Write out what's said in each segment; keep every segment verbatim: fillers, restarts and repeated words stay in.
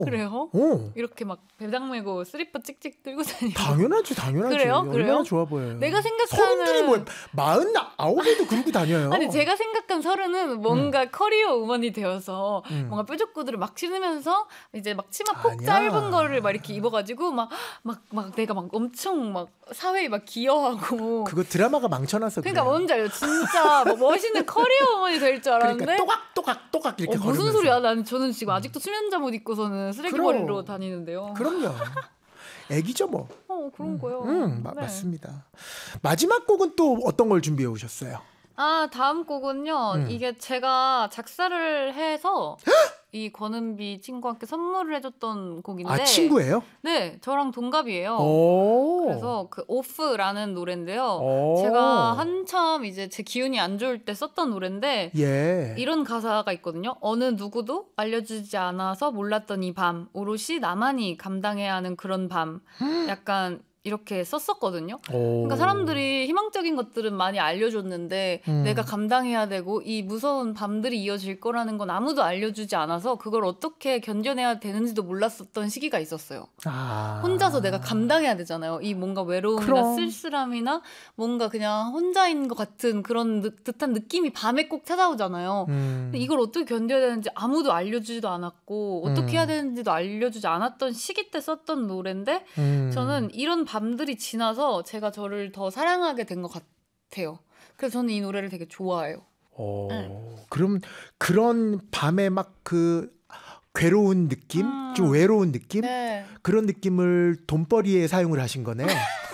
그래요? 어. 이렇게 막 배당 메고 슬리퍼 찍찍 들고 다니고. 당연하지, 당연하지. 그래요? 얼마나 그래요? 좋아 보여요. 내가 생각하는 서른들이 뭐 마흔아홉에도 그러고 다녀요. 아니 제가 생각한 서른은 뭔가 음. 커리어 우먼이 되어서 음. 뭔가 뾰족구두를 막 신으면서 이제 막 치마 폭 아니야. 짧은 거를 막 이렇게 입어가지고 막 막 막 내가 막 엄청 막 사회에 막 기여하고. 그거 드라마가 망쳐놔서 그러니까 그래요. 뭔지 알죠? 진짜 뭐 멋있는 커리어 우먼이 될 줄 알았는데. 그러니까 또각또각 또각 이렇게 어, 걸으면서. 무슨 소리야? 나는 저는 지금 아직도 수면자 옷 입고서는 쓰레기 그럼. 버리러 다니는데요. 그럼요. 애기죠 뭐. 어 그런 거요. 음, 마, 네. 맞습니다. 마지막 곡은 또 어떤 걸 준비해 오셨어요? 아 다음 곡은요. 음. 이게 제가 작사를 해서 이 권은비 친구한테 선물을 해줬던 곡인데. 아 친구예요? 네, 저랑 동갑이에요. 오. 그래서 그 오프라는 노래인데요. 오. 제가 한참 이제 제 기운이 안 좋을 때 썼던 노래인데 예. 이런 가사가 있거든요. 어느 누구도 알려주지 않아서 몰랐던 이 밤, 오롯이 나만이 감당해야 하는 그런 밤. 약간 이렇게 썼었거든요. 오. 그러니까 사람들이 희망적인 것들은 많이 알려줬는데 음. 내가 감당해야 되고 이 무서운 밤들이 이어질 거라는 건 아무도 알려주지 않아서 그걸 어떻게 견뎌내야 되는지도 몰랐었던 시기가 있었어요. 아. 혼자서 내가 감당해야 되잖아요. 이 뭔가 외로움이나 그럼. 쓸쓸함이나 뭔가 그냥 혼자인 것 같은 그런 느, 듯한 느낌이 밤에 꼭 찾아오잖아요. 음. 근데 이걸 어떻게 견뎌야 되는지 아무도 알려주지도 않았고 어떻게 음. 해야 되는지도 알려주지 않았던 시기 때 썼던 노래인데 음. 저는 이런 밤들이 지나서 제가 저를 더 사랑하게 된 것 같아요. 그래서 저는 이 노래를 되게 좋아해요. 오. 네. 그럼 그런 밤에 막 그 괴로운 느낌, 음. 좀 외로운 느낌, 네. 그런 느낌을 돈벌이에 사용을 하신 거네.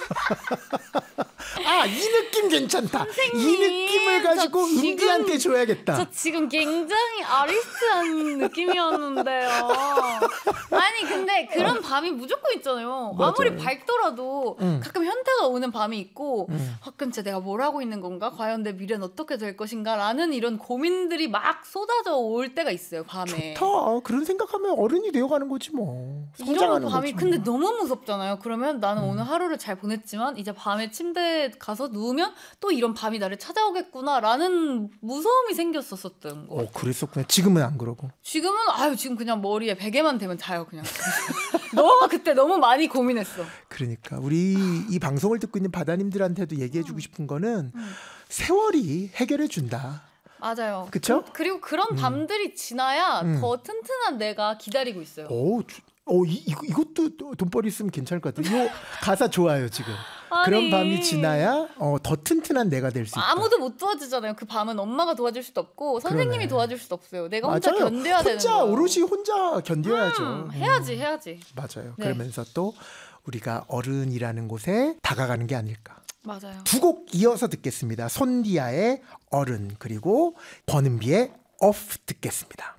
아, 이 느낌 괜찮다. 선생님, 이 느낌을 가지고 저 지금- 은비한테 줘야겠다. 저 지금 굉장히 아리스트한 느낌이었는데요. 아니 근데 그런 밤이 무조건 있잖아요. 맞아요. 아무리 밝더라도 음. 가끔 현타가 오는 밤이 있고 음. 가끔 진짜 내가 뭘 하고 있는 건가? 과연 내 미래는 어떻게 될 것인가? 라는 이런 고민들이 막 쏟아져 올 때가 있어요. 밤에. 좋다. 그런 생각하면 어른이 되어가는 거지 뭐. 이런 성장하는 밤이 거지. 근데 뭐. 너무 무섭잖아요. 그러면 나는 음. 오늘 하루를 잘 보냈지만 이제 밤에 침대에 가서 누우면 또 이런 밤이 나를 찾아오겠구나라는 무서움이 생겼었었던 거. 어, 그랬었구나. 지금은 안 그러고. 지금은 아유 지금 그냥 머리에 베개만 대면 자요 그냥. 너무 그때 너무 많이 고민했어. 그러니까 우리 이 방송을 듣고 있는 바다님들한테도 얘기해주고 싶은 거는 음. 세월이 해결해 준다. 맞아요. 그쵸? 그, 그리고 그런 밤들이 지나야 음. 더 튼튼한 내가 기다리고 있어요. 오, 주- 어, 이, 이거, 이것도 돈벌이 있으면 괜찮을 것 같아요. 이 가사 좋아요 지금. 그런 아니. 밤이 지나야 어, 더 튼튼한 내가 될 수 있다. 아무도 못 도와주잖아요. 그 밤은 엄마가 도와줄 수도 없고 선생님이 그러네. 도와줄 수도 없어요. 내가 혼자 맞아요. 견뎌야 되는 혼자 거예요. 오롯이 혼자 견뎌야죠. 음, 해야지 해야지. 맞아요. 네. 그러면서 또 우리가 어른이라는 곳에 다가가는 게 아닐까. 맞아요. 두 곡 이어서 듣겠습니다. 손디아의 어른 그리고 권은비의 오프 듣겠습니다.